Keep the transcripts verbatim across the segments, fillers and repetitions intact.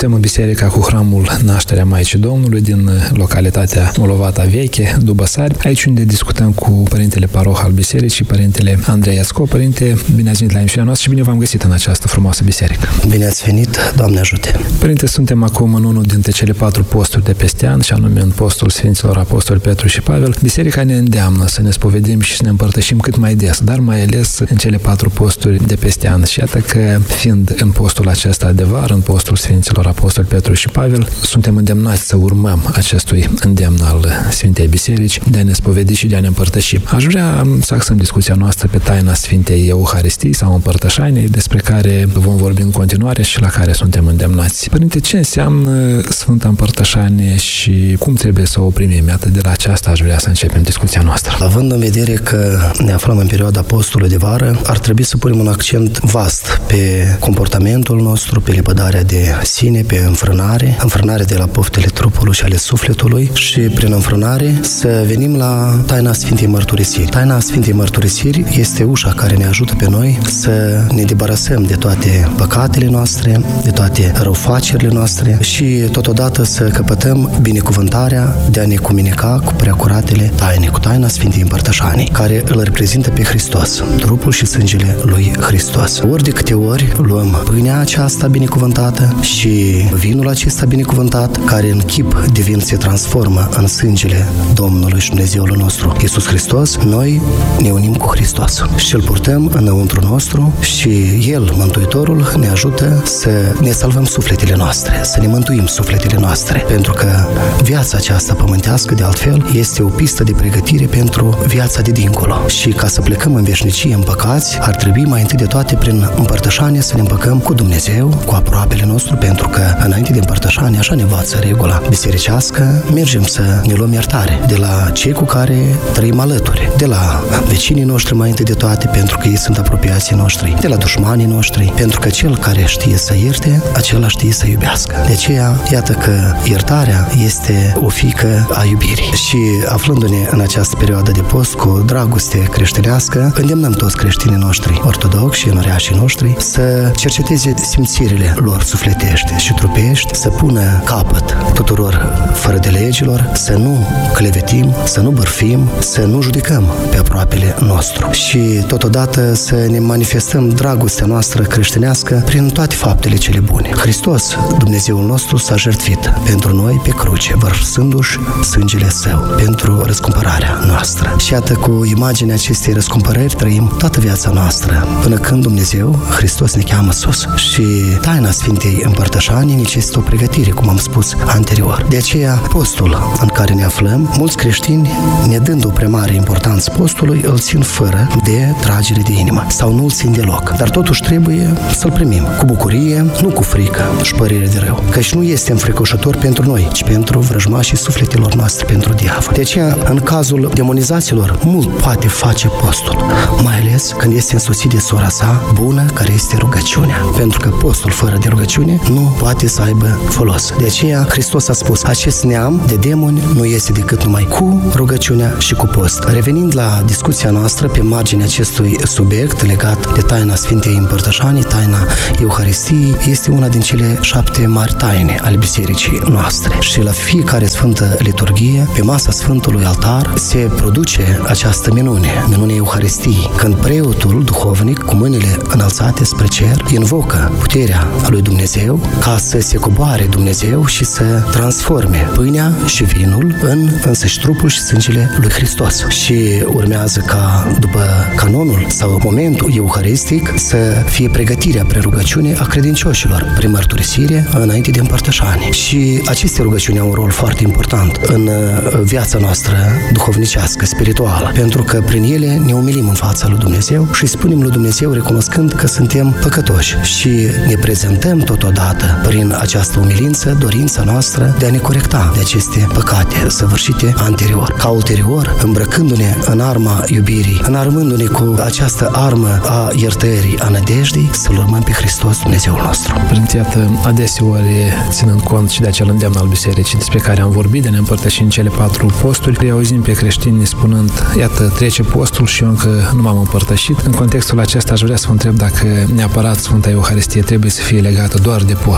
suntem în biserica cu hramul Nașterea Maicii Domnului din localitatea Molovata Veche, Dubăsari, aici unde discutăm cu părintele paroh al bisericii, părintele Andrei Iasco. Părinte, bine ați venit la emisiunea noastră și bine v-am găsit în această frumoasă biserică. Bine ați venit, Doamne ajute! Părinte, suntem acum în unul dintre cele patru posturi de peste an, și anume în postul Sfinților Apostoli Petru și Pavel. Biserica ne îndeamnă să ne spovedim și să ne împărtășim cât mai des, dar mai ales în cele patru posturi de peste an. Și iată că, fiind în postul acesta de vară, în postul Sfinților Apostoli Petru și Pavel, suntem îndemnați să urmăm acestui îndemn al Sfintei Biserici de a ne spovedi și de a ne împărtăși. Aș vrea să axăm discuția noastră pe taina Sfintei Euharistii sau Împărtășaniei, despre care vom vorbi în continuare și la care suntem îndemnați. Părinte, ce înseamnă Sfânta Împărtășanie și cum trebuie să o primim? Iată, de la aceasta aș vrea să începem discuția noastră. Având în vedere că ne aflăm în perioada postului de vară, ar trebui să punem un accent vast pe comportamentul nostru, pe lepădarea de sine, pe înfrânare, înfrânare de la poftele trupului și ale sufletului și prin înfrânare să venim la taina Sfintei Mărturisiri. Taina Sfintei Mărturisiri este ușa care ne ajută pe noi să ne debarasăm de toate păcatele noastre, de toate răufacerile noastre și totodată să căpătăm binecuvântarea de a ne comunica cu preacuratele taine, cu taina Sfintei Împărtășanii, care îl reprezintă pe Hristos, trupul și sângele lui Hristos. Ori de câte ori luăm pâinea aceasta binecuvântată și vinul acesta binecuvântat, care în chip divin se transformă în sângele Domnului și Dumnezeului nostru, Iisus Hristos, noi ne unim cu Hristos și îl purtăm înăuntru nostru și El, Mântuitorul, ne ajută să ne salvăm sufletele noastre, să ne mântuim sufletele noastre, pentru că viața aceasta pământească, de altfel, este o pistă de pregătire pentru viața de dincolo. Și ca să plecăm în veșnicie în păcați, ar trebui mai întâi de toate prin împărtășanie să ne împăcăm cu Dumnezeu, cu aproapele nostru, pentru că înainte de împărtășanie, așa ne învață regula bisericească, mergem să ne luăm iertare de la cei cu care trăim alături, de la vecinii noștri mai întâi de toate, pentru că ei sunt apropiații noștri, de la dușmanii noștri, pentru că cel care știe să ierte, acela știe să iubească. De aceea, iată că iertarea este o fiică a iubirii. Și aflându-ne în această perioadă de post cu dragoste creștinească, îndemnăm toți creștinii noștri ortodoxi și înoriașii noștri să cerceteze simțirile lor sufletești și trupești, să pună capăt tuturor fără de legilor, să nu clevetim, să nu bârfim, să nu judecăm pe aproapele nostru și totodată să ne manifestăm dragostea noastră creștinească prin toate faptele cele bune. Hristos, Dumnezeul nostru, s-a jertfit pentru noi pe cruce, vărsându-și sângele Său pentru răscumpărarea noastră. Și iată, cu imaginea acestei răscumpărări trăim toată viața noastră, până când Dumnezeu, Hristos, ne cheamă sus. Și taina Sfintei Împărtășanii necesită o pregătire, cum am spus anterior. De aceea, postul în care ne aflăm, mulți creștini, ne dând o prea mare importanță postului, îl țin fără de tragere de inimă sau nu îl țin deloc. Dar totuși trebuie să-l primim cu bucurie, nu cu frică și părere de rău, căci nu este înfricoșător pentru noi, ci pentru vrăjmașii sufletelor noastre, pentru diavol. De aceea, în cazul demonizațiilor, mult poate face postul, mai ales când este însoțit de sora sa bună, care este rugăciunea. Pentru că postul fără de rugăciune nu poate să aibă folos. De aceea, Hristos a spus, acest neam de demoni nu este decât numai cu rugăciunea și cu post. Revenind la discuția noastră pe marginea acestui subiect legat de taina Sfintei Împărtășanii, taina Euharistiei, este una din cele șapte mari taine ale bisericii noastre. Și la fiecare sfântă liturghie, pe masa Sfântului Altar, se produce această minune, minunea Euharistiei, când preotul duhovnic, cu mâinile înălțate spre cer, invocă puterea lui Dumnezeu ca să se coboare Dumnezeu și să transforme pâinea și vinul în însăși trupul și sângele lui Hristos. Și urmează ca, după canonul sau momentul euharistic, să fie pregătirea prerugăciune a credincioșilor prin mărturisire înainte de împărtășanie. Și aceste rugăciuni au un rol foarte important în viața noastră duhovnicească, spirituală, pentru că prin ele ne umilim în fața lui Dumnezeu și spunem lui Dumnezeu recunoscând că suntem păcătoși și ne prezentăm totodată prin această umilință dorința noastră de a ne corecta de aceste păcate săvârșite anterior. Ca ulterior, îmbrăcându-ne în arma iubirii, înarmându-ne cu această armă a iertării, a nădejdii, să-L urmăm pe Hristos, Dumnezeul nostru. Părinte, iată, adeseori, ținând cont și de acel îndemn al bisericii despre care am vorbit, de ne împărtăși în cele patru posturi, îi auzim pe creștini spunând, iată, trece postul și eu încă nu m-am împărtășit. În contextul acesta aș vrea să vă întreb dacă neapărat Sfânta Euharistie trebuie să fie legată doar de post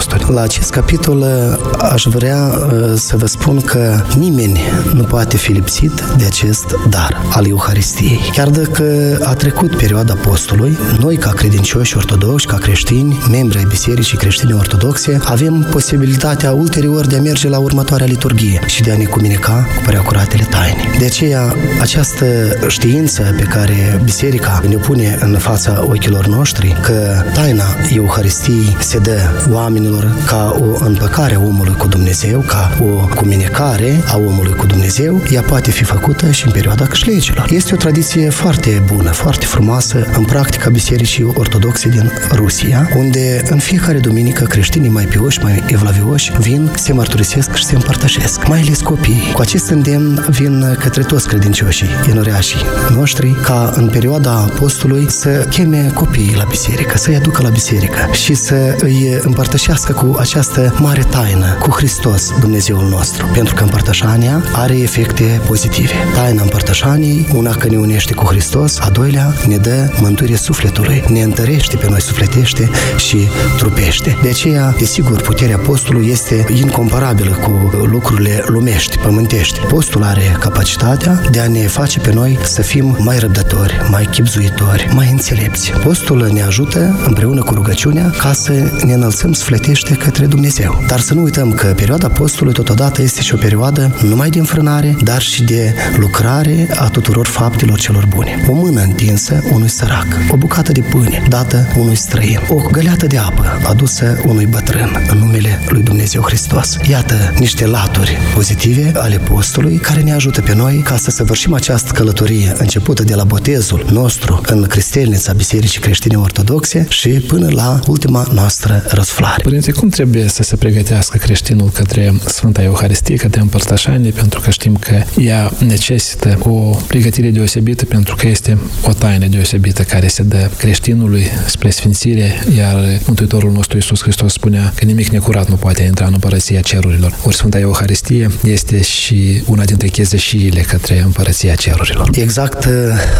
apostoli. La acest capitol aș vrea să vă spun că nimeni nu poate fi lipsit de acest dar al Euharistiei. Chiar dacă a trecut perioada postului, noi ca credincioși ortodoxi, ca creștini, membri ai Bisericii Creștine Ortodoxe, avem posibilitatea ulterior de a merge la următoarea liturghie și de a ne comunica cu preacuratele taine. De aceea, această știință pe care Biserica ne pune în fața ochilor noștri, că taina Euharistiei se dă oamenilor ca o împăcare a omului cu Dumnezeu, ca o comunicare a omului cu Dumnezeu, ea poate fi făcută și în perioada câșlegilor. Este o tradiție foarte bună, foarte frumoasă în practica Bisericii Ortodoxe din Rusia, unde în fiecare duminică creștinii mai pioși, mai evlavioși vin, se mărturisesc și se împărtășesc, mai ales copiii. Cu acest îndemn vin către toți credincioșii, enoreașii noștri, ca în perioada postului să cheme copiii la biserică, să-i aducă la biserică și să îi împărtășească cu această mare taină, cu Hristos, Dumnezeul nostru. Pentru că împărtășania are efecte pozitive. Taina împărtășaniei, una că ne unește cu Hristos, a doilea ne dă mântuire sufletului, ne întărește pe noi sufletește și trupește. De aceea, desigur, puterea postului este incomparabilă cu lucrurile lumești, pământești. Postul are capacitatea de a ne face pe noi să fim mai răbdători, mai chibzuitori, mai înțelepți. Postul ne ajută, împreună cu rugăciunea, ca să ne înălțăm sufletește către Dumnezeu. Dar să nu uităm că perioada postului totodată este și o perioadă numai de înfrânare, dar și de lucrare a tuturor faptelor celor bune. O mână întinsă unui sărac, o bucată de pâine dată unui străin, o găleată de apă adusă unui bătrân în numele lui Dumnezeu Hristos. Iată niște laturi pozitive ale postului care ne ajută pe noi ca să săvârșim această călătorie începută de la botezul nostru în cristelnița Bisericii Creștine Ortodoxe și până la ultima noastră răsflare. Părinte, cum trebuie să se pregătească creștinul către Sfânta Euharistie, către împărtășanie, pentru că știm că ea necesită o pregătire deosebită, pentru că este o taină deosebită care se dă creștinului spre sfințire, iar Mântuitorul nostru Iisus Hristos spunea că nimic necurat nu poate intra în împărăția cerurilor. Ori Sfânta Euharistie este și una dintre chezeșiile către împărăția cerurilor. Exact,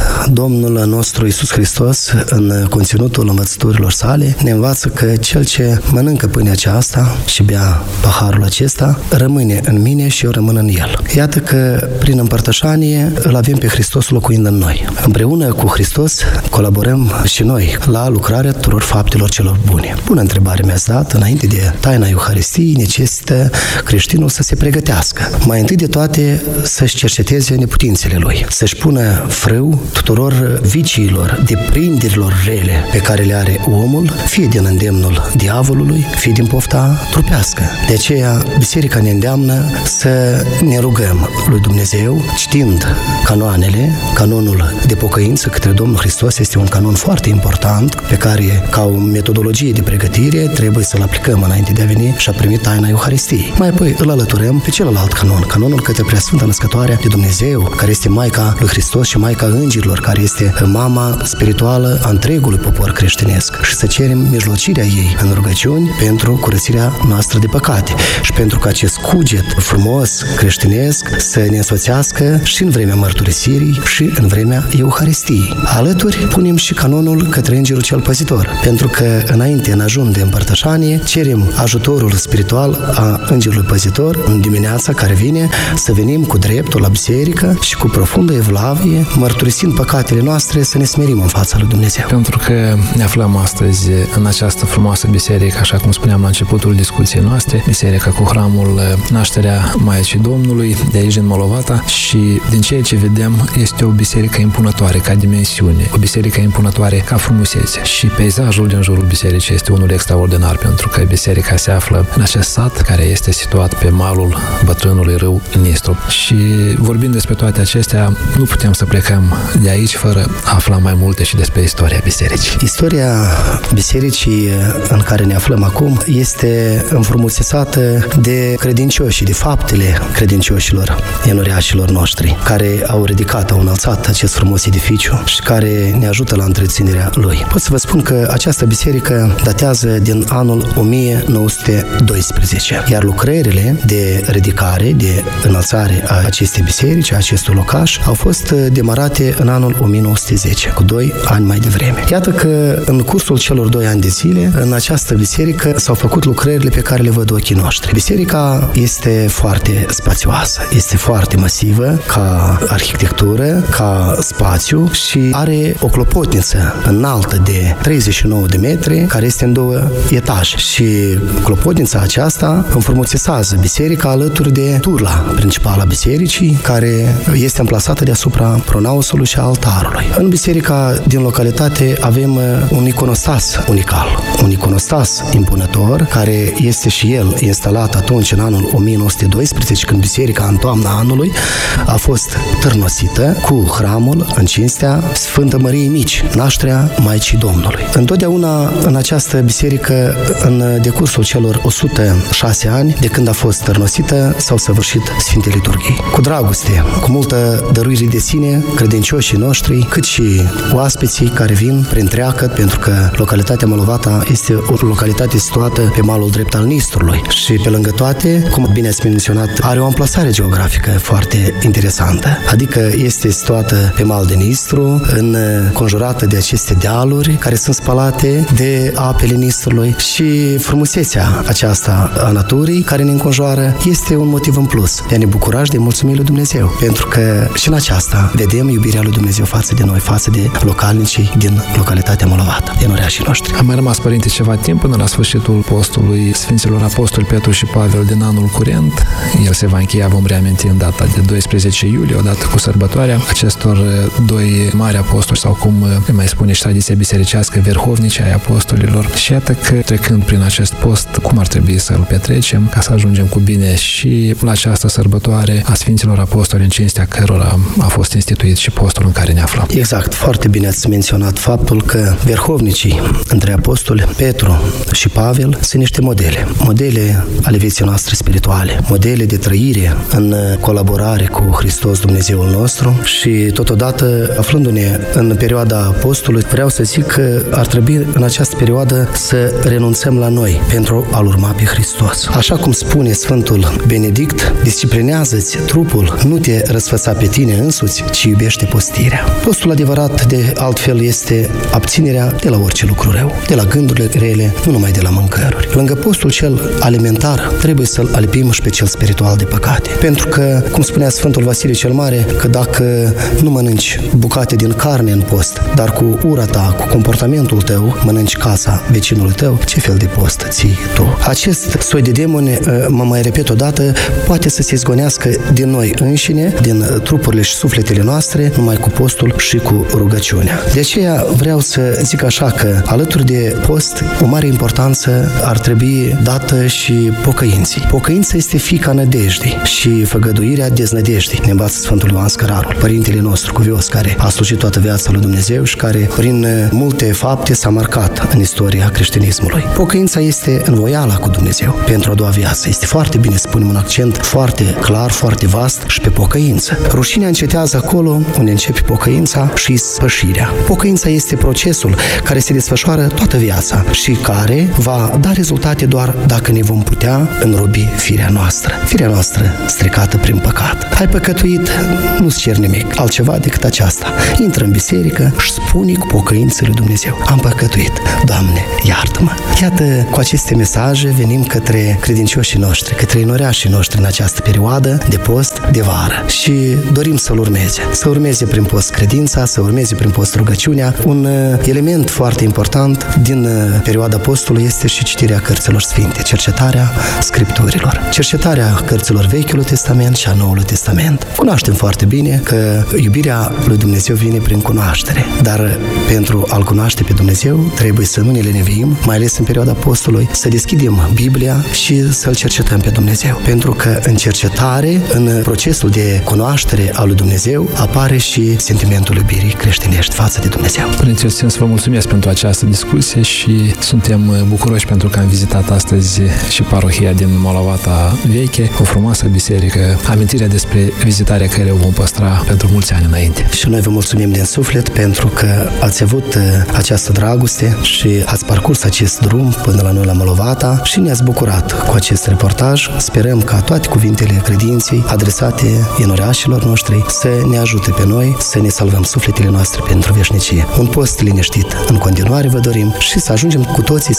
Domnul nostru Iisus Hristos, în conținutul învățăturilor sale, ne învață că cel ce mănâncă pâinea aceasta și bea paharul acesta, rămâne în mine și eu rămân în el. Iată că prin împărtășanie îl avem pe Hristos locuind în noi. Împreună cu Hristos colaborăm și noi la lucrarea tuturor faptelor celor bune. Bună întrebare mi-ați dat. Înainte de taina Euharistiei necesită creștinul să se pregătească. Mai întâi de toate să-și cerceteze neputințele lui, să-și pună frâu tuturor viciilor, deprinderilor rele pe care le are omul, fie din îndemnul diavolului, fie din pofta trupească. De aceea, Biserica ne îndeamnă să ne rugăm lui Dumnezeu, citind canoanele. Canonul de pocăință către Domnul Hristos este un canon foarte important, pe care, ca o metodologie de pregătire, trebuie să-l aplicăm înainte de a veni și a primi taina Euharistiei. Mai apoi îl alăturăm pe celălalt canon, canonul către Preasfânta Născătoarea de Dumnezeu, care este Maica lui Hristos și Maica Îngerilor, care este mama spirituală a întregului popor creștinesc, și să cerem mijlocirea ei în rugăciuni pentru curățirea noastră de păcate și pentru că acest cuget frumos creștinesc să ne însoțească și în vremea mărturisirii și în vremea Euharistiei. Alături punem și canonul către Îngerul cel Păzitor, pentru că înainte în ajun de împărtășanie cerem ajutorul spiritual a Îngerului Păzitor în dimineața care vine, să venim cu dreptul la biserică și cu profundă evlavie, mărturisind păcatele noastre, să ne smerim în fața lui Dumnezeu. Pentru că ne aflăm astăzi în această frumoasă biserică, așa cum spuneam la începutul discuției noastre, biserica cu hramul Nașterea Maicii Domnului de aici din Molovata, și din ceea ce vedem este o biserică impunătoare ca dimensiune, o biserică impunătoare ca frumusețe, și peisajul din jurul bisericii este unul extraordinar, pentru că biserica se află în acest sat care este situat pe malul bătrânului râu Nistru. Și vorbind despre toate acestea, nu putem să plecăm de aici fără a afla mai multe și despre istoria bisericii. Istoria bisericii în care ne aflăm acum este înfrumusețată de credincioși, de faptele credincioșilor, enoreașilor noștri, care au ridicat, au înălțat acest frumos edificiu și care ne ajută la întreținerea lui. Pot să vă spun că această biserică datează din anul o mie nouă sute doisprezece, iar lucrările de ridicare, de înălțare a acestei biserici, a acestui locaș, au fost demarate în anul o mie nouă sute zece, cu doi ani mai devreme. Iată că în cursul celor doi ani de zile, în această biserică s-au făcut lucrările pe care le văd ochii noștri. Biserica este foarte spațioasă, este foarte masivă ca arhitectură, ca spațiu și are o clopotniță înaltă de treizeci și nouă de metri, care este în două etaje. Și clopotnița aceasta înfrumusețează biserica alături de turla principală a bisericii, care este amplasată deasupra pronaosului și a altarului. În biserica din localitate avem un iconostas unical, un iconostas impunător, care este și el instalat atunci în anul o mie nouă sute doisprezece, când biserica în toamna anului a fost târnosită cu hramul în cinstea Sfântă Măriei Mici, nașterea Maicii Domnului. Întotdeauna în această biserică, în decursul celor o sută șase ani de când a fost târnosită, s-au săvârșit Sfinte Liturghii. Cu dragoste, cu multă dăruire de sine, credincioșii noștri, cât și oaspeții care vin prin treacăt, pentru că localitatea Mălovata este o localitate situată pe malul drept al Nistrului și pe lângă toate, cum bine ați menționat, are o amplasare geografică foarte interesantă. Adică este situată pe mal de Nistru, înconjurată de aceste dealuri care sunt spălate de apele Nistrului și frumusețea aceasta a naturii care ne înconjoară este un motiv în plus de a ne bucura și de mulțumire lui Dumnezeu, pentru că și în aceasta vedem iubirea lui Dumnezeu față de noi, față de localnicii din localitatea Mălovata, din orașii noștri. A mai rămas, Părinte, ceva timp până la sfârșitul postului Sfinților Apostoli Petru și Pavel din anul curent. El se va încheia, vom reaminti, în data de doisprezece iulie, odată cu sărbătoarea acestor doi mari apostoli, sau cum mai spune și tradiția bisericească, verhovnici ai apostolilor. Și iată că, trecând prin acest post, cum ar trebui să îl petrecem ca să ajungem cu bine și la această sărbătoare a Sfinților Apostoli, în cinstea cărora a fost instituit și postul în care ne aflăm. Exact, foarte bine ați menționat faptul că verhovnicii între apostoli Petru și Pavel sunt niște modele, modele ale vieții noastre spirituale, modele de trăire în colaborare cu Hristos Dumnezeul nostru și totodată, aflându-ne în perioada postului, vreau să zic că ar trebui în această perioadă să renunțăm la noi pentru a-L urma pe Hristos. Așa cum spune Sfântul Benedict, disciplinează-ți trupul, nu te răsfăța pe tine însuți, ci iubește postirea. Postul adevărat, de altfel, este abținerea de la orice lucru rău, de la gândurile rele, nu numai de la mâncăruri. Lângă postul cel alimentar, trebuie să-l alipim și pe cel spiritual de păcate. Pentru că, cum spunea Sfântul Vasile cel Mare, că dacă nu mănânci bucate din carne în post, dar cu ura ta, cu comportamentul tău, mănânci casa vecinului tău, ce fel de post ții tu? Acest soi de demoni, mă mai repet odată, poate să se zgonească din noi înșine, din trupurile și sufletele noastre, numai cu postul și cu rugăciunea. De aceea vreau să zic așa că, alături de post, o mare importanță ar trebui dată și pocăinții. Pocăința este fiica nădejdii și făgăduirea deznădejdii, ne învață Sfântul Ioan Scărarul, părintele nostru cuvios, care a slujit toată viața lui Dumnezeu și care, prin multe fapte, s-a marcat în istoria creștinismului. Pocăința este învoiala cu Dumnezeu pentru a doua viață. Este foarte bine să punem un accent foarte clar, foarte vast și pe pocăință. Rușinea încetează acolo unde începe pocăința și spășirea. Pocăința este procesul care se desfășoară toată viața și care va da rezultate doar dacă ne vom putea înrobi firea noastră. Firea noastră stricată prin păcat. Ai păcătuit, nu-ți cer nimic altceva decât aceasta. Intră în biserică și spune cu pocăință lui Dumnezeu: am păcătuit, Doamne, iartă-mă. Iată, cu aceste mesaje venim către credincioșii noștri, către inoreașii noștri în această perioadă de post de vară și dorim să-L urmeze. Să urmeze prin post credința, să urmeze prin post rugăciunea. Un element foarte important din perioada postului este și citirea cărților sfinte, cercetarea Scripturilor, cercetarea cărților Vechiului Testament și a Noului Testament. Cunoaștem foarte bine că iubirea lui Dumnezeu vine prin cunoaștere, dar pentru a-L cunoaște pe Dumnezeu trebuie să nu ne lenevim, mai ales în perioada postului, să deschidem Biblia și să-L cercetăm pe Dumnezeu. Pentru că în cercetare, în procesul de cunoaștere a lui Dumnezeu, apare și sentimentul iubirii creștinești față de Dumnezeu. Părinte, țin să vă mulțumesc pentru această discuție și suntem bucuroși pentru că am vizitat astăzi și parohia din Mălovata Veche, o frumoasă biserică, amintirea despre vizitarea care o vom păstra pentru mulți ani înainte. Și noi vă mulțumim din suflet pentru că ați avut această dragoste și ați parcurs acest drum până la noi la Mălovata și ne-ați bucurat cu acest reportaj. Sperăm ca toate cuvintele credinței adresate inoreașilor noștri să ne ajute pe noi să ne salvăm sufletele noastre pentru veșnicie. Un post liniștit în continuare vă dorim și să ajungem cu toții sănătoși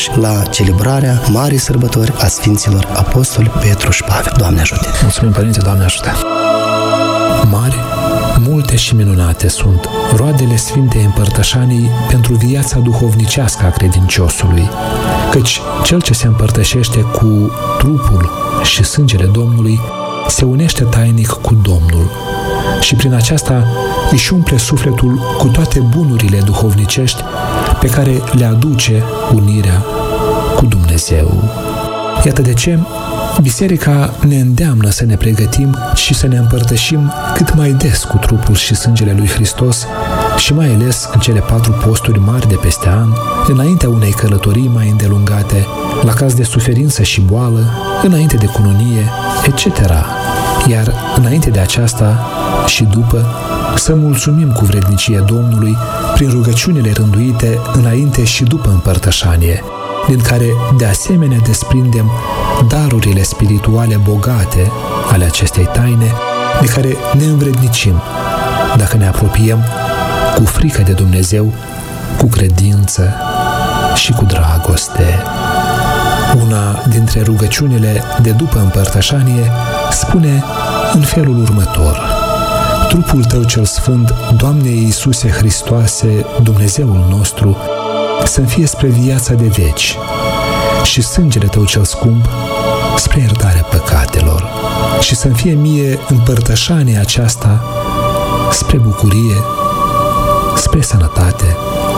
aici la celebrarea Marii Sărbători a Sfinților Apostoli Petru și Pavel. Doamne ajută! Mulțumim, Părinte, Doamne ajută! Mari, multe și minunate sunt roadele Sfintei Împărtășanii pentru viața duhovnicească a credinciosului, căci cel ce se împărtășește cu trupul și sângele Domnului se unește tainic cu Domnul și prin aceasta își umple sufletul cu toate bunurile duhovnicești pe care le aduce unirea cu Dumnezeu. Iată de ce Biserica ne îndeamnă să ne pregătim și să ne împărtășim cât mai des cu trupul și sângele lui Hristos și mai ales în cele patru posturi mari de peste an, înaintea unei călătorii mai îndelungate, la caz de suferință și boală, înainte de cununie, et cetera. Iar înainte de aceasta și după, să mulțumim cu vrednicie Domnului prin rugăciunile rânduite înainte și după împărtășanie, din care de asemenea desprindem darurile spirituale bogate ale acestei taine, de care ne învrednicim dacă ne apropiem cu frică de Dumnezeu, cu credință și cu dragoste. Una dintre rugăciunile de după împărtășanie spune în felul următor: Trupul Tău cel Sfânt, Doamne Iisuse Hristoase, Dumnezeul nostru, să-mi fie spre viața de veci și sângele Tău cel scump spre iertarea păcatelor și să-mi fie mie împărtășania aceasta spre bucurie, spre sănătate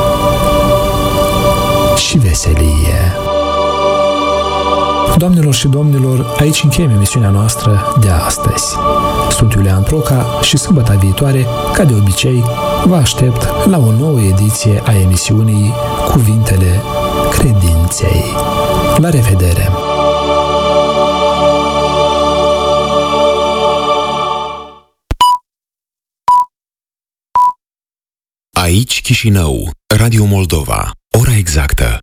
și veselie. Doamnelor și domnilor, aici încheiem emisiunea noastră de astăzi. Sunt Iulian Proca și sâmbătă viitoare, ca de obicei, vă aștept la o nouă ediție a emisiunii Cuvintele Credinței. La revedere! Aici Chișinău, Radio Moldova, ora exactă.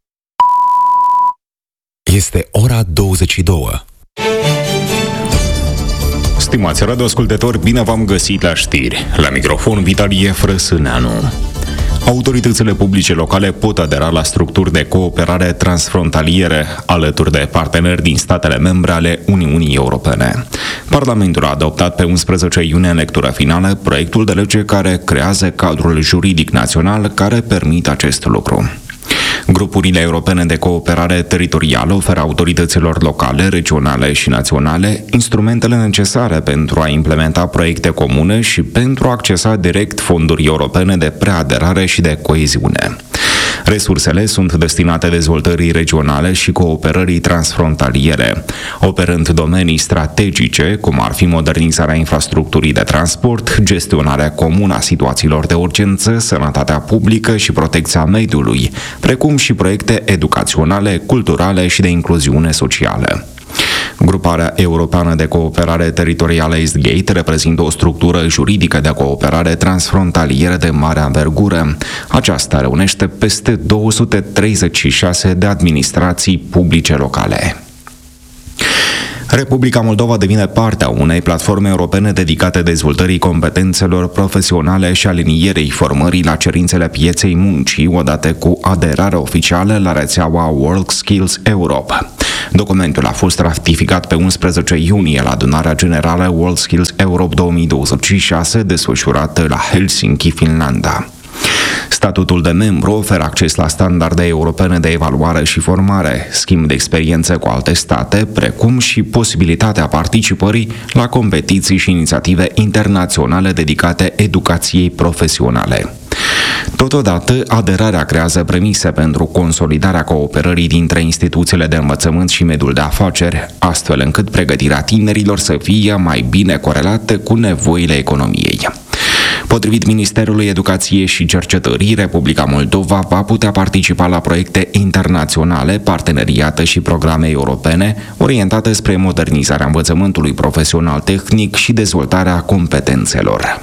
Este ora douăzeci și două. Stimați radioascultători, bine v-am găsit la știri. La microfon Vitalie Frăsâneanu. Autoritățile publice locale pot adera la structuri de cooperare transfrontaliere alături de parteneri din statele membre ale Uniunii Europene. Parlamentul a adoptat pe unsprezece iunie în lectură finală proiectul de lege care creează cadrul juridic național care permite acest lucru. Grupurile europene de cooperare teritorială oferă autorităților locale, regionale și naționale instrumentele necesare pentru a implementa proiecte comune și pentru a accesa direct fonduri europene de preaderare și de coeziune. Resursele sunt destinate dezvoltării regionale și cooperării transfrontaliere, operând domenii strategice, cum ar fi modernizarea infrastructurii de transport, gestionarea comună a situațiilor de urgență, sănătatea publică și protecția mediului, precum și proiecte educaționale, culturale și de incluziune socială. Gruparea Europeană de Cooperare Teritorială EastGate reprezintă o structură juridică de cooperare transfrontalieră de mare anvergură. Aceasta reunește peste două sute treizeci și șase de administrații publice locale. Republica Moldova devine parte a unei platforme europene dedicate dezvoltării competențelor profesionale și alinierei formării la cerințele pieței muncii, odată cu aderarea oficială la rețeaua WorldSkills Europe. Documentul a fost ratificat pe unsprezece iunie la adunarea generală WorldSkills Europe două mii douăzeci și șase, desfășurată la Helsinki, Finlanda. Statutul de membru oferă acces la standarde europene de evaluare și formare, schimb de experiențe cu alte state, precum și posibilitatea participării la competiții și inițiative internaționale dedicate educației profesionale. Totodată, aderarea creează premise pentru consolidarea cooperării dintre instituțiile de învățământ și mediul de afaceri, astfel încât pregătirea tinerilor să fie mai bine corelată cu nevoile economiei. Potrivit Ministerului Educației și Cercetării, Republica Moldova va putea participa la proiecte internaționale, parteneriate și programe europene orientate spre modernizarea învățământului profesional tehnic și dezvoltarea competențelor.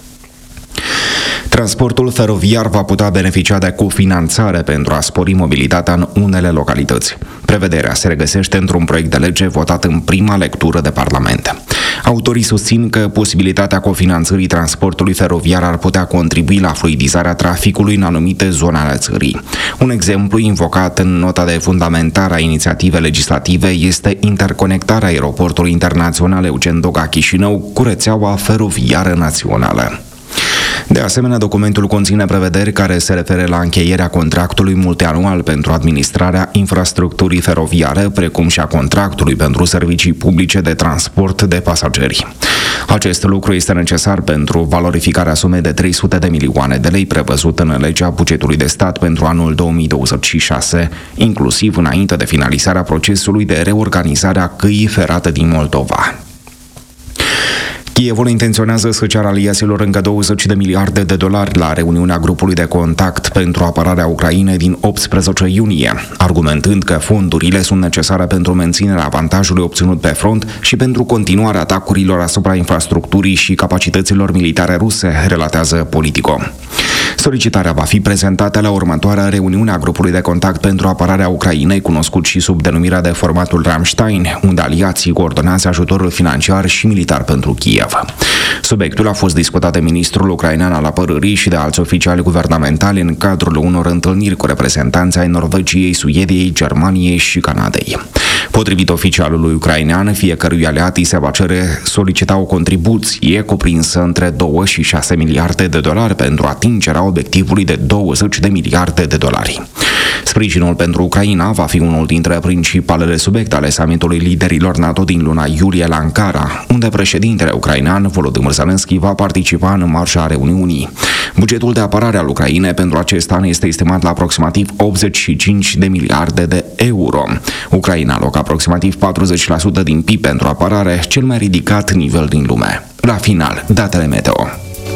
Transportul feroviar va putea beneficia de cofinanțare pentru a spori mobilitatea în unele localități. Prevederea se regăsește într-un proiect de lege votat în prima lectură de Parlament. Autorii susțin că posibilitatea cofinanțării transportului feroviar ar putea contribui la fluidizarea traficului în anumite zone ale țării. Un exemplu invocat în nota de fundamentare a inițiativei legislative este interconectarea aeroportului internațional Eugen Doga Chișinău cu rețeaua feroviară națională. De asemenea, documentul conține prevederi care se referă la încheierea contractului multianual pentru administrarea infrastructurii feroviare, precum și a contractului pentru servicii publice de transport de pasageri. Acest lucru este necesar pentru valorificarea sumei de trei sute de milioane de lei prevăzută în legea bugetului de stat pentru anul două mii douăzeci și șase, inclusiv înainte de finalizarea procesului de reorganizare a căii ferate din Moldova. Kievul intenționează să ceară aliaților încă douăzeci de miliarde de dolari la reuniunea grupului de contact pentru apărarea Ucrainei din optsprezece iunie, argumentând că fondurile sunt necesare pentru menținerea avantajului obținut pe front și pentru continuarea atacurilor asupra infrastructurii și capacităților militare ruse, relatează Politico. Solicitarea va fi prezentată la următoarea reuniune a grupului de contact pentru apărarea Ucrainei, cunoscut și sub denumirea de formatul Ramstein, unde aliații coordonează ajutorul financiar și militar pentru Kiev. Subiectul a fost discutat de ministrul ucrainean al apărării și de alți oficiali guvernamentali în cadrul unor întâlniri cu reprezentanți ai Norvegiei, Suediei, Germaniei și Canadei. Potrivit oficialului ucrainean, fiecărui aliat îi se va cere solicita o contribuție cuprinsă între doi și șase miliarde de dolari pentru atingerea obiectivului de douăzeci de miliarde de dolari. Sprijinul pentru Ucraina va fi unul dintre principalele subiecte ale summitului liderilor NATO din luna iulie la Ankara, unde președintele ucrainean Volodymyr Zelensky va participa în marșa reuniunii. Bugetul de apărare al Ucrainei pentru acest an este estimat la aproximativ optzeci și cinci de miliarde de euro. Ucraina alocă aproximativ patruzeci la sută din P I B pentru apărare, cel mai ridicat nivel din lume. La final, datele meteo.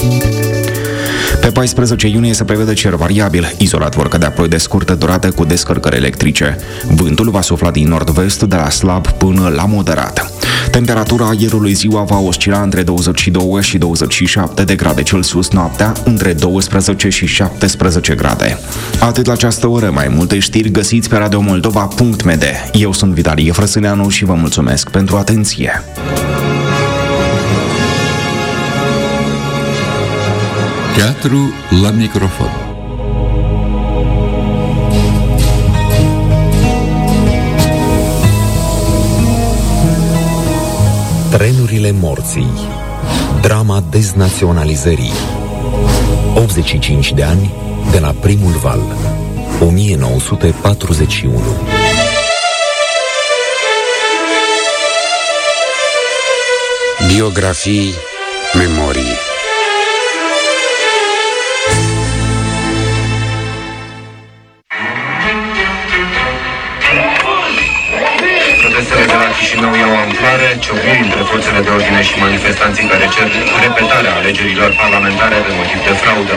Pe paisprezece iunie se prevede cer variabil, izolat vor cădea ploi de scurtă durată cu descărcări electrice. Vântul va sufla din nord-vest de la slab până la moderat. Temperatura aerului ziua va oscila între douăzeci și doi și douăzeci și șapte de grade Celsius, noaptea între douăsprezece și șaptesprezece grade. Atât la această oră, mai multe știri găsiți pe radiomoldova punct m d. Eu sunt Vitalie Frăsâneanu și vă mulțumesc pentru atenție. Teatru la microfon. Trenurile morții. Drama deznaționalizării. optzeci și cinci de ani de la primul val. o mie nouă sute patruzeci și unu. Biografii, memorii. Protestele de la Chișinău iau amplare, ciocniri între forțele de ordine și manifestanții care cer repetarea alegerilor parlamentare pe motiv de fraudă.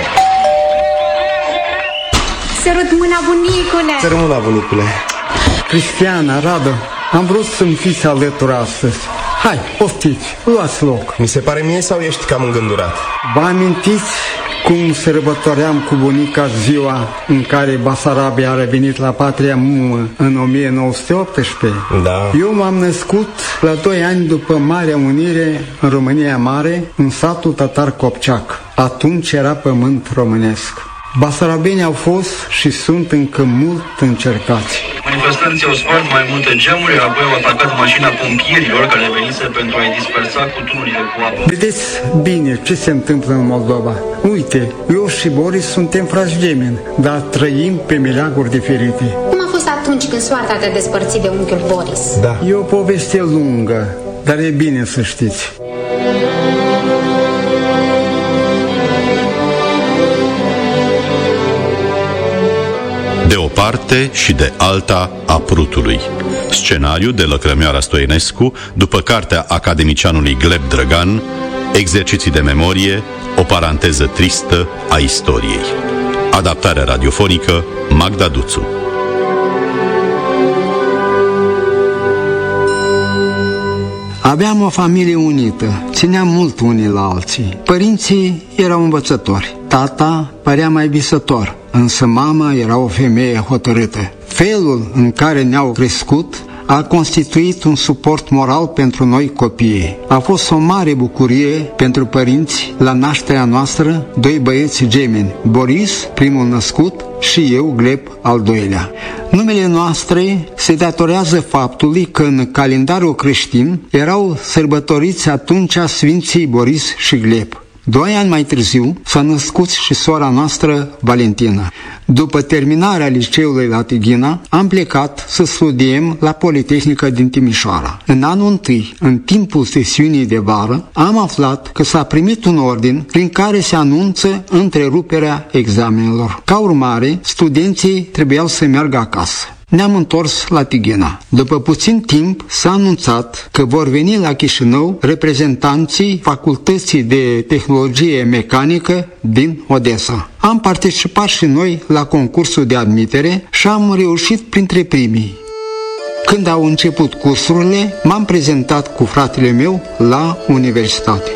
Sărut mâna, bunicule! Sărut mâna, bunicule! Cristiana, Radu, am vrut să-mi fiți alături astăzi. Hai, poftiți, luați loc. Mi se pare mie sau ești cam îngândurat? Vă amintiți cum sărbătoream cu bunica ziua în care Basarabia a revenit la patria mumă în o mie nouă sute optsprezece? Da. Eu m-am născut la doi ani după Marea Unire în România Mare, în satul Tatar Copceac. Atunci era pământ românesc. Basarabenii au fost și sunt încă mult încercați. Manifestanții au spart mai multe geamuri, apoi au atacat mașina pompierilor care venise pentru a-i dispersa cu tunurile cu apă. Vedeți bine ce se întâmplă în Moldova. Uite, eu și Boris suntem frați gemeni, dar trăim pe meleaguri diferite. Cum a fost atunci când soarta te-a despărțit de unchiul Boris? Da. E o poveste lungă, dar e bine să știți. De o parte și de alta a prutului. Scenariu de Lăcrămioara Stoienescu, după cartea academicianului Gleb Drăgan, Exerciții de memorie, o paranteză tristă a istoriei. Adaptare radiofonică Magda Duțu. Aveam o familie unită, țineam mult unii la alții. Părinții erau învățători, tata părea mai visător, însă mama era o femeie hotărâtă. Felul în care ne-au crescut a constituit un suport moral pentru noi copiii. A fost o mare bucurie pentru părinți la nașterea noastră, doi băieți gemeni, Boris, primul născut, și eu, Gleb, al doilea. Numele noastre se datorează faptului că în calendarul creștin erau sărbătoriți atunci Sfinții Boris și Gleb. Doi ani mai târziu s-a născut și sora noastră, Valentina. După terminarea liceului la Tighina, am plecat să studiem la Politehnică din Timișoara. În anul întâi, în timpul sesiunii de vară, am aflat că s-a primit un ordin prin care se anunță întreruperea examenelor. Ca urmare, studenții trebuiau să meargă acasă. Ne-am întors la Tighina. După puțin timp s-a anunțat că vor veni la Chișinău reprezentanții Facultății de Tehnologie Mecanică din Odessa. Am participat și noi la concursul de admitere și am reușit printre primii. Când au început cursurile, m-am prezentat cu fratele meu la universitate.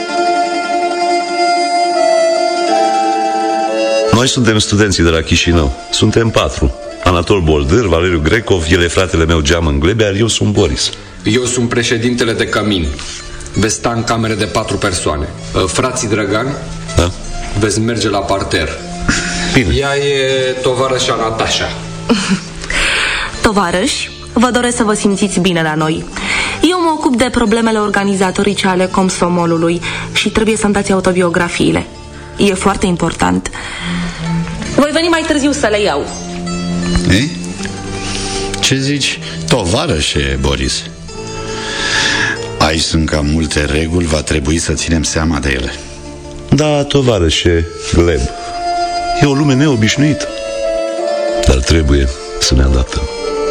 Noi suntem studenții de la Chișinău. Suntem patru. Anatol Boldâr, Valeriu Grecov, el e fratele meu Geamăn Gleb, iar eu sunt Boris. Eu sunt președintele de cămin. Veți sta în camere de patru persoane. Frații Drăgan, da? Veți merge la parter. Bine. Ea e tovarășa Natasha. Tovarăși, vă doresc să vă simțiți bine la noi. Eu mă ocup de problemele organizatorice ale Comsomolului și trebuie să-mi dați autobiografiile. E foarte important. Voi veni mai târziu să le iau. Ei? Ce zici, tovarășe, Boris? Aici sunt cam multe reguli, va trebui să ținem seama de ele. Da, tovarășe Gleb, e o lume neobișnuită, dar trebuie să ne adaptăm.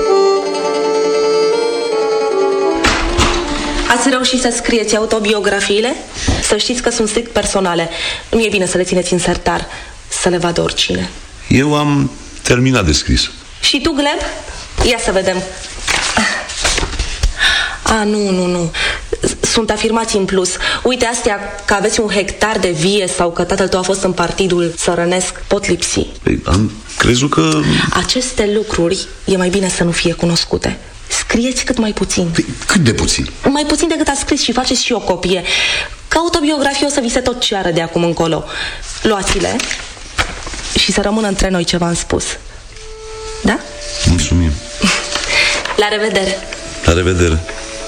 Ați reușit să scrieți autobiografiile? Să știți că sunt strict personale. Nu e bine să le țineți în sertar, să le vadă oricine. Eu am terminat de scris. Și tu, Gleb? Ia să vedem. A, nu, nu, nu. Sunt afirmații în plus. Uite, astea că aveți un hectar de vie sau că tatăl tău a fost în partidul țărănesc pot lipsi. Păi, am crezut că... Aceste lucruri e mai bine să nu fie cunoscute. Scrieți cât mai puțin. Păi, cât de puțin? Mai puțin decât ați scris și faceți și o copie. Ca autobiografie o să vi se tot ceară de acum încolo. Luați-le și să rămână între noi ce v-am spus. Da? Mulțumim. La revedere. La revedere.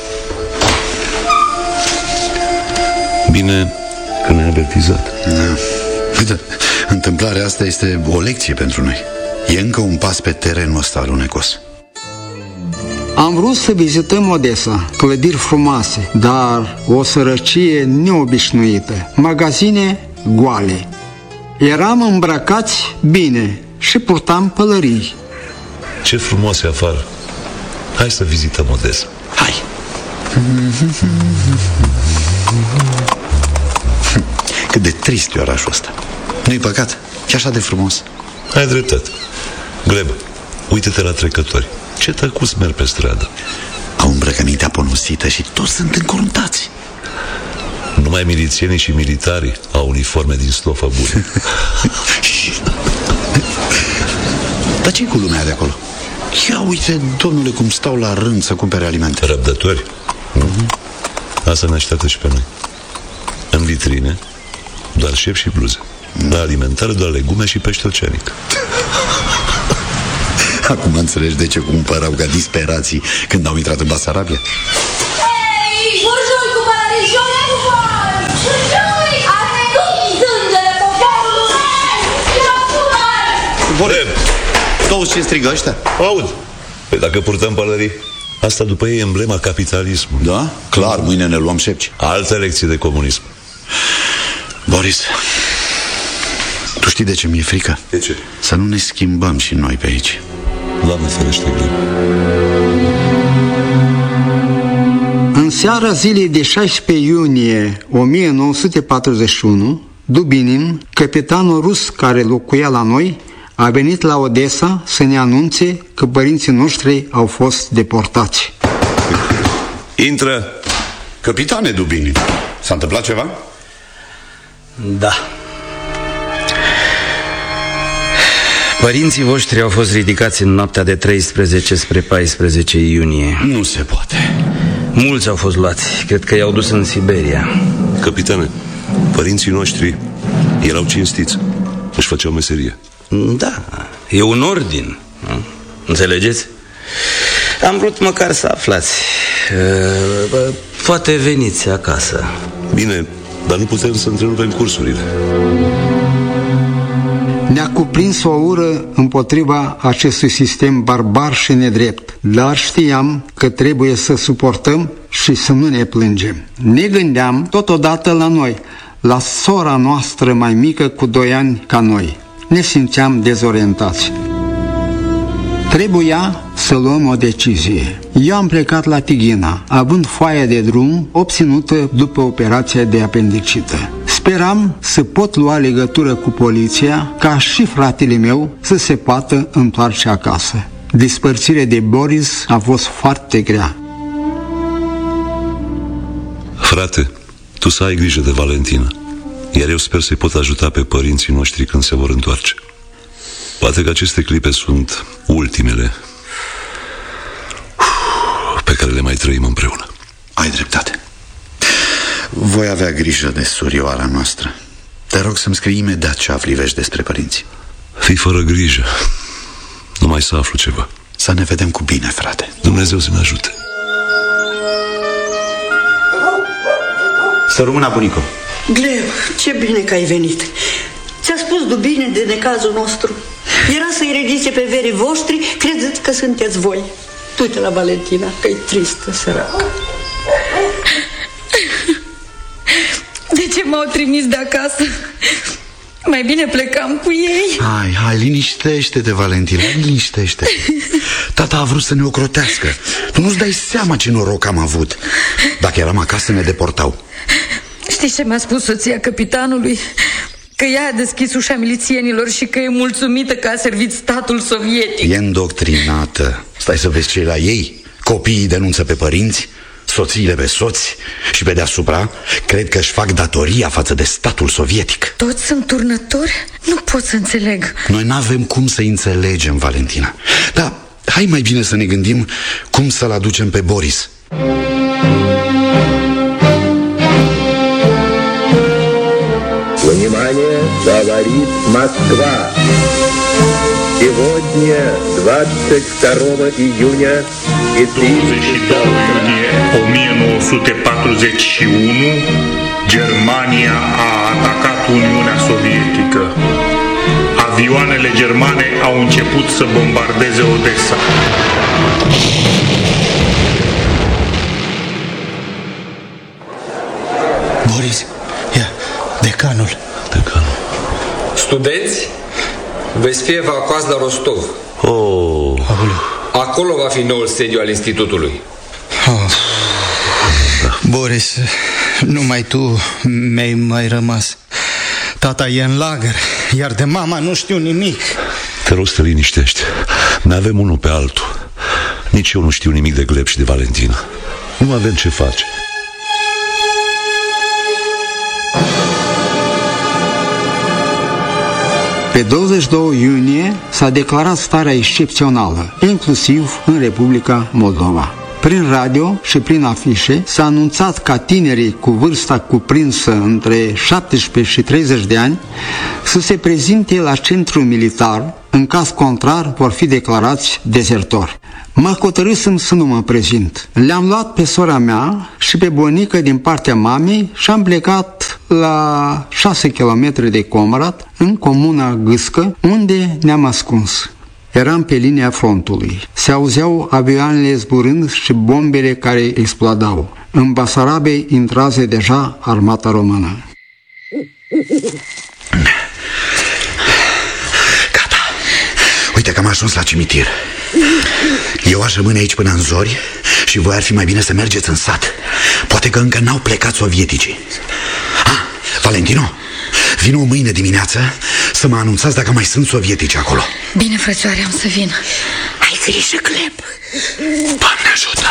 Bine că ne-ai avertizat. Da. Uite, întâmplarea asta este o lecție pentru noi. E încă un pas pe terenul ăsta alunecos. Am vrut să vizităm Odessa, clădiri frumoase, dar o sărăcie neobișnuită, magazine goale. Eram îmbrăcați bine și purtam pălării. Ce frumos e afară. Hai să vizităm Odessa. Hai. Cât de trist e orașul ăsta. Nu-i păcat? E așa de frumos. Ai dreptate. Gleb, uite-te la trecători. Ce tăcuți merg pe stradă. Au îmbrăcămintea ponusită și toți sunt încuruntați. Numai milițienii și militarii au uniforme din stofă bună. Dar ce-i cu lumea de acolo? Ia uite, domnule, cum stau la rând să cumpere alimente. Răbdători? Mm-hmm. Asta ne așteaptă și pe noi. În vitrine doar șef și bluze. mm. La alimentare doar legume și pește oceanic. Acum înțelegi de ce cumpărau ca disperații când au intrat în Basarabia? Hei, burjui cu pălării, joi cu bani! Burjui, ascund sângele poporului! Vorem! Toți ce strigă ăștia? Aud! Păi dacă purtăm pălării, asta după ei e emblema capitalismului. Da? Clar, mâine ne luăm șepci. Altă lecție de comunism. Boris, tu știi de ce mi-e frică? De ce? Să nu ne schimbăm și noi pe aici. Doamne ferește, Gleb. În seara zilei de șaisprezece iunie o mie nouă sute patruzeci și unu, Dubinin, capitanul rus care locuia la noi, a venit la Odessa să ne anunțe că părinții noștri au fost deportați. Intră! Capitane Dubinin, s-a întâmplat ceva? Da. Părinții voștri au fost ridicați în noaptea de treisprezece spre paisprezece iunie. Nu se poate. Mulți au fost luați. Cred că i-au dus în Siberia. Capitane, părinții noștri erau cinstiți. Își făceau meserie. Da, e un ordin, nu? Înțelegeți? Am vrut măcar să aflați. Poate veniți acasă. Bine, dar nu putem să întrerupem cursurile. Ne-a cuprins o ură împotriva acestui sistem barbar și nedrept, dar știam că trebuie să suportăm și să nu ne plângem. Ne gândeam totodată la noi, la sora noastră mai mică cu doi ani ca noi. Ne simțeam dezorientați. Trebuia să luăm o decizie. Eu am plecat la Tighina, având foaia de drum obținută după operația de apendicită. Speram să pot lua legătură cu poliția, ca și fratele meu să se poată întoarce acasă. Despărțirea de Boris a fost foarte grea. Frate, tu să ai grijă de Valentina, iar eu sper să-i pot ajuta pe părinții noștri când se vor întoarce. Poate că aceste clipe sunt ultimele pe care le mai trăim împreună. Ai dreptate. Voi avea grijă de surioara noastră. Te rog să-mi scrii imediat ce afli vești despre părinți. Fii fără grijă. Numai să aflu ceva. Să ne vedem cu bine, frate. Dumnezeu să ne ajute. Să rămână, bunico. Gleb, ce bine că ai venit. Ți-a spus Dubine de necazul nostru. Era să-i ridice pe verii voștri, credeți că sunteți voi. Du-te la Valentina, că-i tristă, săracă. De ce m-au trimis de acasă? Mai bine plecam cu ei. Hai, hai, liniștește-te, Valentina, liniștește. Tata a vrut să ne ocrotească. Tu nu-ți dai seama ce noroc am avut. Dacă eram acasă, ne deportau. Știi ce mi-a spus soția capitanului? Că ea a deschis ușa milițienilor și că e mulțumită că a servit statul sovietic. E îndoctrinată. Stai să vezi ce e la ei. Copiii denunță pe părinți, soțiile pe soți și pe deasupra cred că își fac datoria față de statul sovietic. Toți sunt turnători? Nu pot să înțeleg. Noi n-avem cum să înțelegem, Valentina. Dar hai mai bine să ne gândim cum să-l aducem pe Boris. Внимание, говорит Москва. Сегодня, двадцать второго июня douăzeci și doi iunie o mie nouă sute patruzeci și unu, Germania a atacat Uniunea Sovietică. Avioanele germane au început să bombardeze Odessa. Boris, ia, decanul. Decanul. Studenți, veți fi evacuați la Rostov. Oh. Acolo va fi noul sediu al institutului. Oh. Boris, numai tu mi-ai mai rămas. Tata e în lagăr, iar de mama nu știu nimic. Te rog să te liniștești. Ne avem unul pe altul. Nici eu nu știu nimic de Gleb și de Valentina. Nu avem ce face. Pe douăzeci și doi iunie s-a declarat starea excepțională, inclusiv în Republica Moldova. Prin radio și prin afișe s-a anunțat ca tinerii cu vârsta cuprinsă între șaptesprezece și treizeci de ani să se prezinte la centrul militar, în caz contrar vor fi declarați dezertori. Mă hotărâsem să nu mă prezint. Le-am luat pe sora mea și pe bunică din partea mamei și am plecat la șase kilometri de Comrat, în comuna Gâscă, unde ne-am ascuns. Eram pe linia frontului. Se auzeau avioanele zburând și bombele care explodau. În Basarabie intrase deja armata română. Gata. Uite că am ajuns la cimitir. Eu aș rămâne aici până în zori și voi ar fi mai bine să mergeți în sat. Poate că încă n-au plecat sovieticii. Ah, Valentino, vino mâine dimineață să mă anunțați dacă mai sunt sovietici acolo. Bine, frățioare, am să vin. Hai grijă, Gleb. Doamne ajută!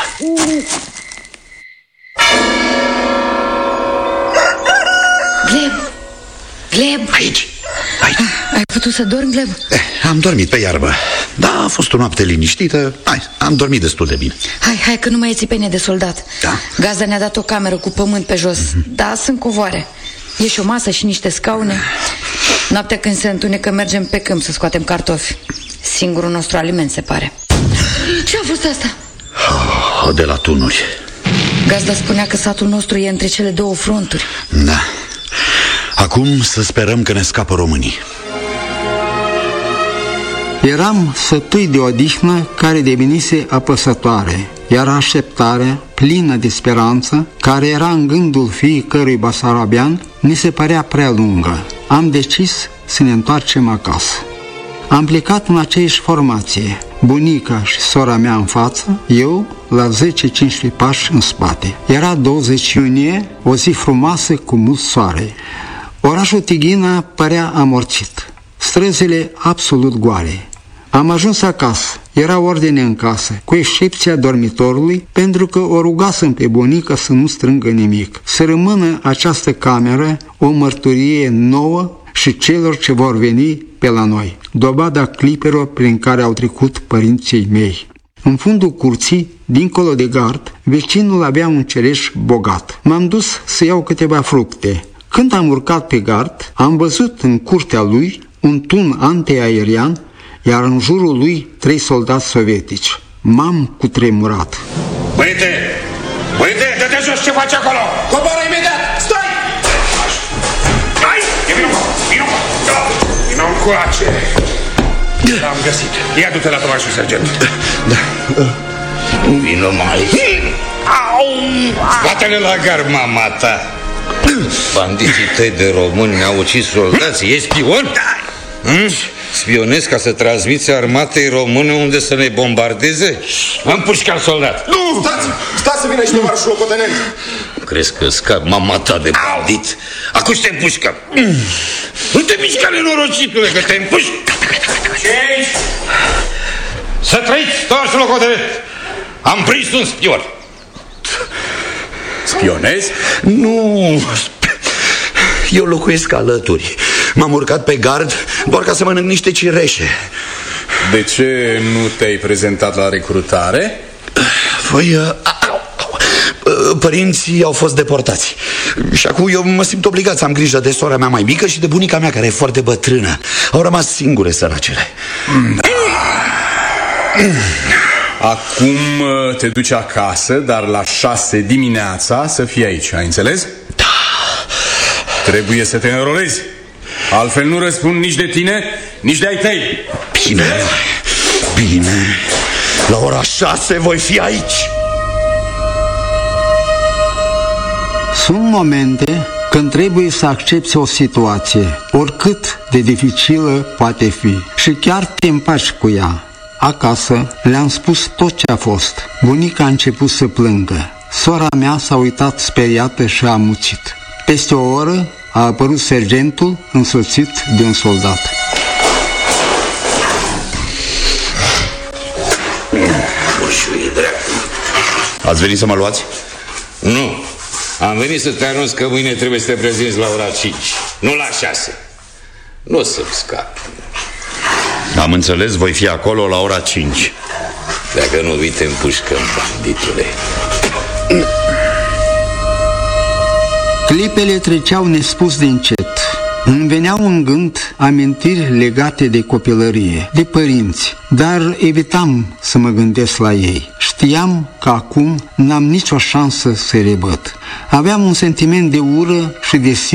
Gleb! Gleb! Aici! Aici! Ai putut să dormi, Gleb? Eh, am dormit pe iarbă. Da, a fost o noapte liniștită. Hai, am dormit destul de bine. Hai, hai, că nu mai e țipenie de soldat. Da. Gazda ne-a dat o cameră cu pământ pe jos. Mm-hmm. Da, sunt covoare. E și o masă și niște scaune. Noaptea când se întunecă mergem pe câmp să scoatem cartofi. Singurul nostru aliment, se pare. Ce a fost asta? Oh, de la tunuri. Gazda spunea că satul nostru e între cele două fronturi. Da. Acum să sperăm că ne scapă românii. Eram sătui de odihnă care devenise apăsătoare, iar așteptarea, plină de speranță, care era în gândul fiecărui basarabean, ni se părea prea lungă. Am decis să ne întoarcem acasă. Am plecat în aceeași formație, bunica și sora mea în față, eu la zece cincisprezece pași în spate. Era douăzeci iunie, o zi frumoasă cu mult soare. Orașul Tighina părea amorțit, străzile absolut goale. Am ajuns acasă, era ordine în casă, cu excepția dormitorului, pentru că o rugasem pe bunica să nu strângă nimic. Să rămână această cameră o mărturie nouă și celor ce vor veni pe la noi, dovada clipelor prin care au trecut părinții mei. În fundul curții, dincolo de gard, vecinul avea un cereș bogat. M-am dus să iau câteva fructe. Când am urcat pe gard, am văzut în curtea lui un tun antiaerian, iar în jurul lui trei soldați sovietici. M-am cutremurat. Băiete! Băiete, dă-te jos, ce faci acolo? Coboară imediat! Stai! Hai! Vino, vino! Vino încoace! L-am găsit. Ia du-te la tomașul sergent. Da. Vino mai. Scoate-le la gar, mama ta. Bandiții tăi de români mi-au ucis soldații. Ești spion? Hmm? Spionezi ca să transmiți armatei române unde să ne bombardeze? Împușcă al soldat. Nu! Stați! Stați să vină și tovarășul locotenent. Crezi că scap mama ta de bandit? Acum te împușcă. Nu te mișca, nenorocitule, că te împușcă. Ce ești? Să trăiți, tovarășul locotenent. Am prins un spion. Spionezi? Nu, eu locuiesc alături. M-am urcat pe gard doar ca să mănânc niște cireșe. De ce nu te-ai prezentat la recrutare? Păi, uh, uh, părinții au fost deportați și acum eu mă simt obligat să am grijă de sora mea mai mică și de bunica mea care e foarte bătrână. Au rămas singure săracele. Da. Acum te duci acasă, dar la șase dimineața să fii aici, ai înțeles? Da. Trebuie să te înrolezi. Altfel nu răspund nici de tine, nici de ai tăi. Bine, bine. La ora șase voi fi aici. Sunt momente când trebuie să accepti o situație, oricât de dificilă poate fi, și chiar te împaci cu ea. Acasă le-am spus tot ce a fost. Bunica a început să plângă. Sora mea s-a uitat speriată și a amuțit. Peste o oră a apărut sergentul însoțit de un soldat. Ați venit să mă luați? Nu. Am venit să te anunț că mâine trebuie să te prezinți la ora cinci, nu la șase. Nu o să-mi scap. Am înțeles, voi fi acolo la ora cinci. Dacă nu vii, te împușcăm, banditule. Clipele treceau nespus de încet. Îmi veneau în gând amintiri legate de copilărie, de părinți, dar evitam să mă gândesc la ei. Știam că acum n-am nicio șansă să rebăt. Aveam un sentiment de ură și de